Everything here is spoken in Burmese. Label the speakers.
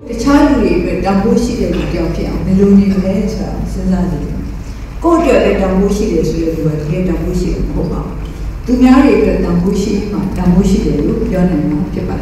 Speaker 1: တခြားလူတွေအတွက်တောင်းဖို့ရှိတဲ့လူတယောက်ဖြစ်အောင်ဘယ်လိုနေမလဲဆိုတာစဉ်းစားကြည့်တယ်ကိုယ့်အတွက်လည်းတောင်းဖို့ရှိတယ်ဆိုတဲ့လူကတကယ်တောင်းဖို့ရှိတယ်မဟုတ်ပါဘူးသူများတွေအတွက်တောင်းဖို့ရှိမှတောင်းဖို့ရှိတယ်လို့ပြောနိုင်မှာဖြစ်ပါတယ်